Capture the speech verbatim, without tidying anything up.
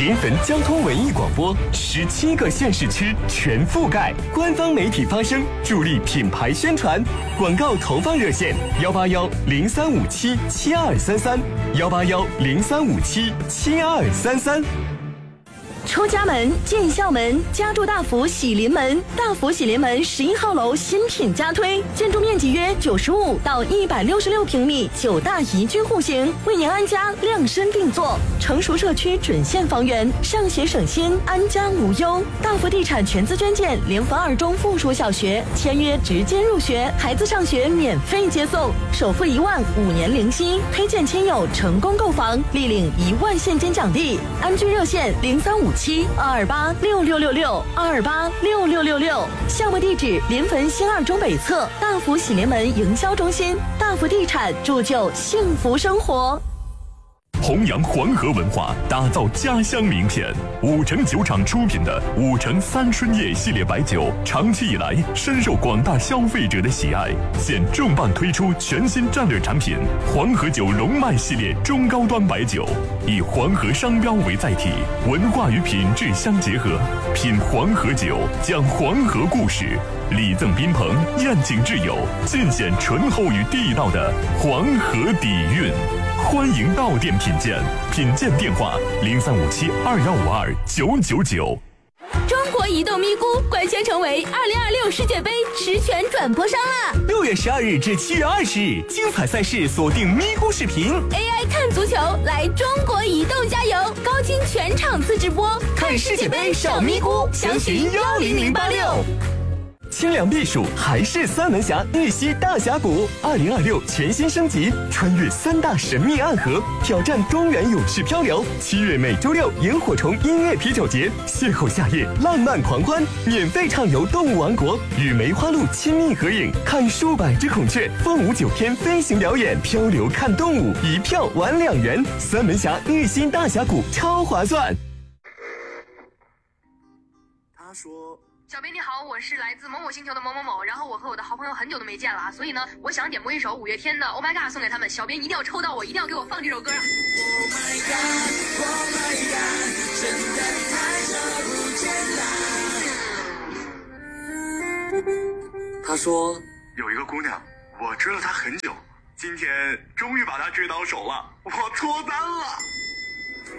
临汾交通文艺广播，十七个县市区全覆盖，官方媒体发声，助力品牌宣传。广告投放热线：幺八幺零三五七七二三三，幺八幺零三五七七二三三。 出家门，进校门，家住大福喜临门。大福喜临门十一号楼新品加推，建筑面积约九十五到一百六十六平米，九大宜居户型，为您安家量身定做。成熟社区准县房源，上学省心，安家无忧。大福地产全资捐建临汾二中附属小学，签约直接入学，孩子上学免费接送，首付一万，五年零息。推荐亲友成功购房，立领一万现金奖励。安居热线零三五七二二八六六六六二二八六六六六，项目地址临汾新二中北侧大福喜临门营销中心。大福地产铸就幸福生活。 弘扬黄河文化，打造家乡名片。五城酒厂出品的五城三春叶系列白酒，长期以来深受广大消费者的喜爱。现重磅推出全新战略产品黄河酒龙脉系列中高端白酒，以黄河商标为载体，文化与品质相结合。品黄河酒，讲黄河故事，礼赠宾朋，宴请挚友，尽显醇厚与地道的黄河底蕴。欢迎到店品鉴，品鉴电话零三五七二幺五二九九九。 中国移动咪咕官宣成为二零二六世界杯实权转播商啦！ 六月十二日至七月二十日，精彩赛事锁定咪咕视频 ，A I 看足球，来中国移动加油！高清全场次直播， 看世界杯上咪咕，详询幺零零八六。清凉避暑还是三门峡玉溪大峡谷，二零二六全新升级，穿越三大神秘暗河，挑战中原勇士漂流。七月每周六萤火虫音乐啤酒节，邂逅夏夜浪漫狂欢，免费畅游动物王国，与梅花鹿亲密合影，看数百只孔雀，凤舞九天飞行表演，漂流看动物，一票玩两元。三门峡玉溪大峡谷超划算。 他说。 小编你好，我是来自某某星球的某某某，然后我和我的好朋友很久都没见了，所以呢，我想点播一首五月天的 Oh My God 送给他们，小编一定要抽到我，一定要给我放这首歌。Oh My God, Oh My God， 真的太久不见啦。他说有一个姑娘，我追了她很久，今天终于把她追到手了，我脱单了。